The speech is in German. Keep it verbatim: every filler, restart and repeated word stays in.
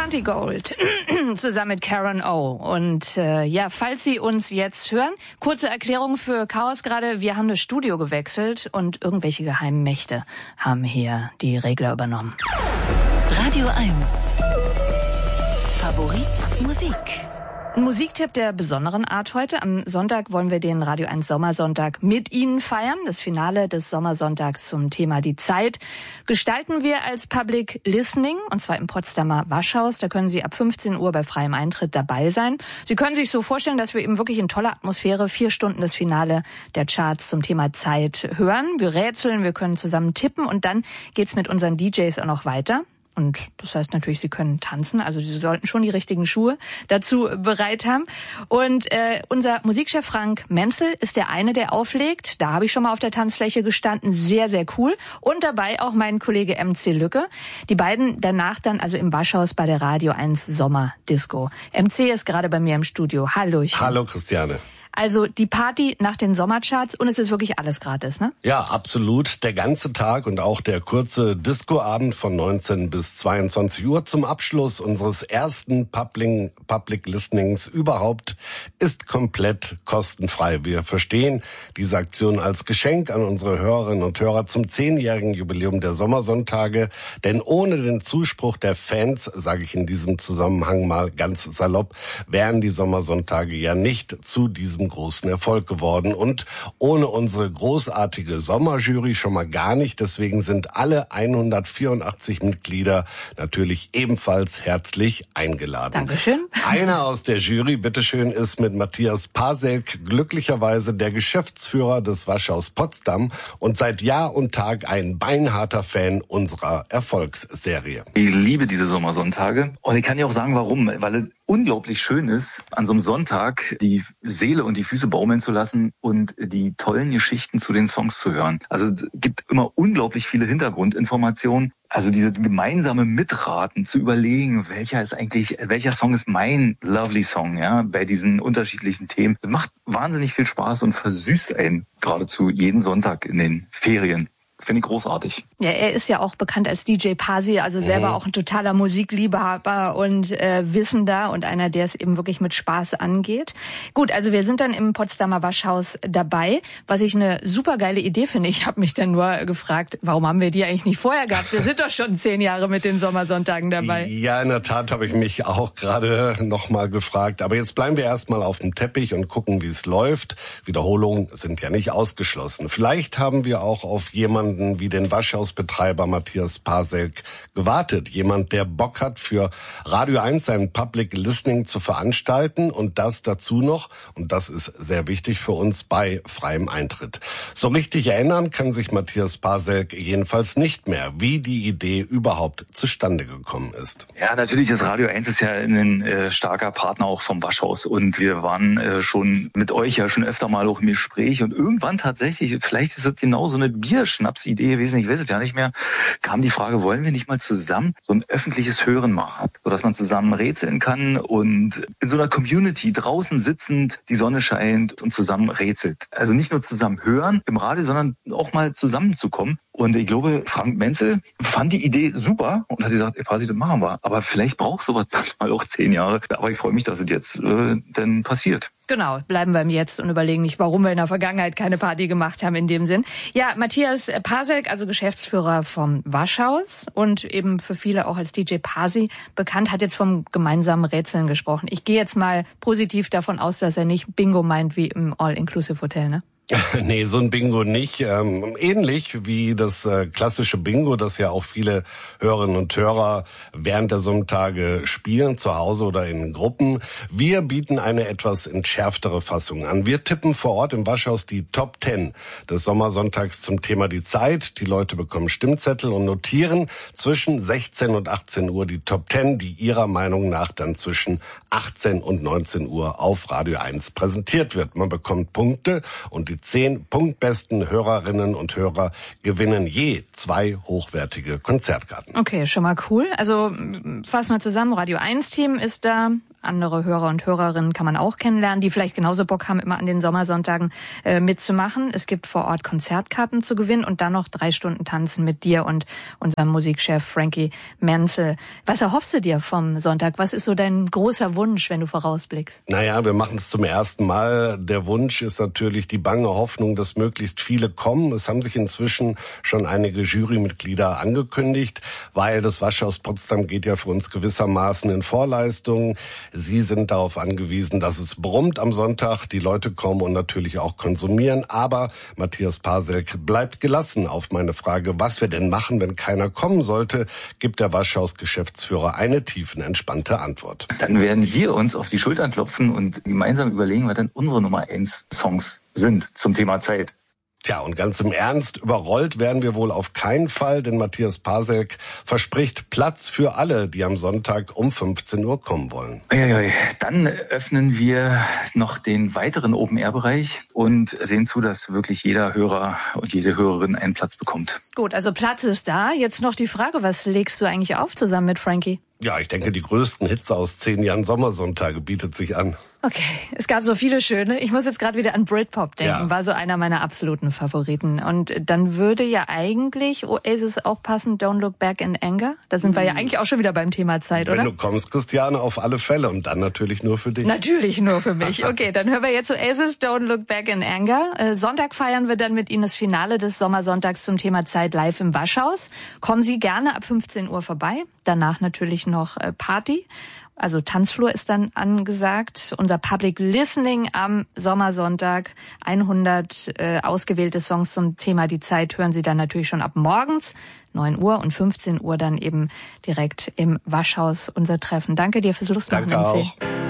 Santigold zusammen mit Karen O. Und äh, ja, falls Sie uns jetzt hören, kurze Erklärung für Chaos gerade. Wir haben das Studio gewechselt und irgendwelche geheimen Mächte haben hier die Regler übernommen. Radio eins. Favorit Musik. Ein Musiktipp der besonderen Art heute. Am Sonntag wollen wir den Radio eins Sommersonntag mit Ihnen feiern. Das Finale des Sommersonntags zum Thema Die Zeit gestalten wir als Public Listening, und zwar im Potsdamer Waschhaus. Da können Sie ab fünfzehn Uhr bei freiem Eintritt dabei sein. Sie können sich so vorstellen, dass wir eben wirklich in toller Atmosphäre vier Stunden das Finale der Charts zum Thema Zeit hören. Wir rätseln, wir können zusammen tippen und dann geht's mit unseren D Js auch noch weiter. Und das heißt natürlich, Sie können tanzen, also Sie sollten schon die richtigen Schuhe dazu bereit haben. Und äh, unser Musikchef Frank Menzel ist der eine, der auflegt. Da habe ich schon mal auf der Tanzfläche gestanden, sehr, sehr cool. Und dabei auch mein Kollege M C Lücke. Die beiden danach dann also im Waschhaus bei der Radio eins Sommerdisco. M C ist gerade bei mir im Studio. Hallo. Hallo Christiane. Also die Party nach den Sommercharts und es ist wirklich alles gratis, ne? Ja, absolut. Der ganze Tag und auch der kurze Discoabend von neunzehn bis zweiundzwanzig Uhr zum Abschluss unseres ersten Public, Public Listenings überhaupt ist komplett kostenfrei. Wir verstehen diese Aktion als Geschenk an unsere Hörerinnen und Hörer zum zehnjährigen Jubiläum der Sommersonntage. Denn ohne den Zuspruch der Fans, sage ich in diesem Zusammenhang mal ganz salopp, wären die Sommersonntage ja nicht zu diesem großen Erfolg geworden und ohne unsere großartige Sommerjury schon mal gar nicht. Deswegen sind alle hundertvierundachtzig Mitglieder natürlich ebenfalls herzlich eingeladen. Dankeschön. Einer aus der Jury, bitteschön, ist mit Matthias Paselk glücklicherweise der Geschäftsführer des Waschhaus Potsdam und seit Jahr und Tag ein beinharter Fan unserer Erfolgsserie. Ich liebe diese Sommersonntage und ich kann dir auch sagen, warum. Weil es unglaublich schön ist, an so einem Sonntag die Seele und die Füße baumeln zu lassen und die tollen Geschichten zu den Songs zu hören. Also es gibt immer unglaublich viele Hintergrundinformationen. Also diese gemeinsame Mitraten, zu überlegen, welcher ist eigentlich, welcher Song ist mein Lovely Song, ja, bei diesen unterschiedlichen Themen. Das macht wahnsinnig viel Spaß und versüßt einen geradezu jeden Sonntag in den Ferien. Finde ich großartig. Ja, er ist ja auch bekannt als D J Pasi, also selber mhm. auch ein totaler Musikliebhaber und äh, Wissender und einer, der es eben wirklich mit Spaß angeht. Gut, also wir sind dann im Potsdamer Waschhaus dabei, was ich eine super geile Idee finde. Ich habe mich dann nur gefragt, warum haben wir die eigentlich nicht vorher gehabt? Wir sind doch schon zehn Jahre mit den Sommersonntagen dabei. Ja, in der Tat habe ich mich auch gerade noch mal gefragt. Aber jetzt bleiben wir erstmal auf dem Teppich und gucken, wie es läuft. Wiederholungen sind ja nicht ausgeschlossen. Vielleicht haben wir auch auf jemanden wie den Waschhausbetreiber Matthias Paselk gewartet. Jemand, der Bock hat, für Radio eins sein Public Listening zu veranstalten und das dazu noch, und das ist sehr wichtig für uns, bei freiem Eintritt. So richtig erinnern kann sich Matthias Paselk jedenfalls nicht mehr, wie die Idee überhaupt zustande gekommen ist. Ja, natürlich ist Radio eins ist ja ein äh, starker Partner auch vom Waschhaus und wir waren äh, schon mit euch ja schon öfter mal auch im Gespräch und irgendwann tatsächlich, vielleicht ist es genau so eine Bierschnaps Idee gewesen, ich weiß es ja nicht mehr, kam die Frage, wollen wir nicht mal zusammen so ein öffentliches Hören machen, sodass man zusammen rätseln kann und in so einer Community draußen sitzend, die Sonne scheint und zusammen rätselt. Also nicht nur zusammen hören im Radio, sondern auch mal zusammenzukommen. Und ich glaube, Frank Menzel fand die Idee super und hat gesagt, quasi, das machen wir. Aber vielleicht braucht sowas mal auch zehn Jahre. Aber ich freue mich, dass es jetzt äh, denn passiert. Genau, bleiben wir im Jetzt und überlegen nicht, warum wir in der Vergangenheit keine Party gemacht haben in dem Sinn. Ja, Matthias Paselk, also Geschäftsführer vom Waschhaus und eben für viele auch als D J Pasi bekannt, hat jetzt vom gemeinsamen Rätseln gesprochen. Ich gehe jetzt mal positiv davon aus, dass er nicht Bingo meint wie im All-Inclusive-Hotel, ne? Nee, so ein Bingo nicht. Ähm, ähnlich wie das äh, klassische Bingo, das ja auch viele Hörerinnen und Hörer während der Sonntage spielen, zu Hause oder in Gruppen. Wir bieten eine etwas entschärftere Fassung an. Wir tippen vor Ort im Waschhaus die Top Ten des Sommersonntags zum Thema Die Zeit. Die Leute bekommen Stimmzettel und notieren zwischen sechzehn und achtzehn Uhr die Top Ten, die ihrer Meinung nach dann zwischen achtzehn und neunzehn Uhr auf Radio eins präsentiert wird. Man bekommt Punkte und die zehn punktbesten Hörerinnen und Hörer gewinnen je zwei hochwertige Konzertkarten. Okay, schon mal cool. Also fassen wir zusammen, Radio eins Team ist da, andere Hörer und Hörerinnen kann man auch kennenlernen, die vielleicht genauso Bock haben, immer an den Sommersonntagen äh, mitzumachen. Es gibt vor Ort Konzertkarten zu gewinnen und dann noch drei Stunden Tanzen mit dir und unserem Musikchef Frankie Menzel. Was erhoffst du dir vom Sonntag? Was ist so dein großer Wunsch, wenn du vorausblickst? Naja, wir machen es zum ersten Mal. Der Wunsch ist natürlich die bange Hoffnung, dass möglichst viele kommen. Es haben sich inzwischen schon einige Jurymitglieder angekündigt, weil das Waschhaus Potsdam geht ja für uns gewissermaßen in Vorleistungen. Sie sind darauf angewiesen, dass es brummt am Sonntag, die Leute kommen und natürlich auch konsumieren. Aber Matthias Paselk bleibt gelassen. Auf meine Frage, was wir denn machen, wenn keiner kommen sollte, gibt der Waschhaus-Geschäftsführer eine tiefenentspannte Antwort. Dann werden wir uns auf die Schultern klopfen und gemeinsam überlegen, was denn unsere Nummer eins Songs sind zum Thema Zeit. Tja, und ganz im Ernst, überrollt werden wir wohl auf keinen Fall, denn Matthias Paselk verspricht Platz für alle, die am Sonntag um fünfzehn Uhr kommen wollen. Uiuiui. Dann öffnen wir noch den weiteren Open-Air-Bereich und sehen zu, dass wirklich jeder Hörer und jede Hörerin einen Platz bekommt. Gut, also Platz ist da. Jetzt noch die Frage, was legst du eigentlich auf zusammen mit Frankie? Ja, ich denke, die größten Hits aus zehn Jahren Sommersonntage bietet sich an. Okay, es gab so viele schöne. Ich muss jetzt gerade wieder an Britpop denken, Ja. war so einer meiner absoluten Favoriten. Und dann würde ja eigentlich Oasis auch passen, Don't Look Back in Anger. Da sind wir ja eigentlich auch schon wieder beim Thema Zeit, Wenn oder? du kommst, Christiane, auf alle Fälle und dann natürlich nur für dich. Natürlich nur für mich. Okay, dann hören wir jetzt Oasis, Don't Look Back in Anger. Äh, Sonntag feiern wir dann mit Ihnen das Finale des Sommersonntags zum Thema Zeit live im Waschhaus. Kommen Sie gerne ab fünfzehn Uhr vorbei. Danach natürlich noch äh, Party. Also Tanzflur ist dann angesagt. Unser Public Listening am Sommersonntag. hundert äh, ausgewählte Songs zum Thema die Zeit hören Sie dann natürlich schon ab morgens, neun Uhr und fünfzehn Uhr dann eben direkt im Waschhaus unser Treffen. Danke dir fürs Lustmachen. Danke auch.